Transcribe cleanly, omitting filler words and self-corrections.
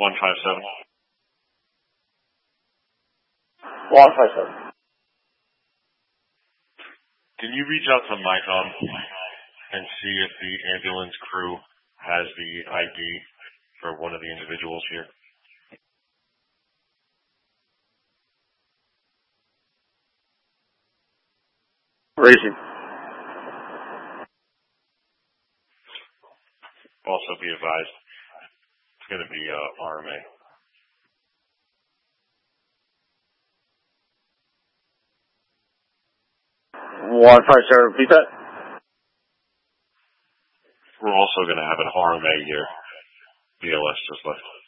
157. 157. Can you reach out to MyCom and see if the ambulance crew has the ID for one of the individuals here? Raising. Also be advised, it's going to be RMA. One five zero. Repeat that. We're also going to have an RMA here. BLS just left.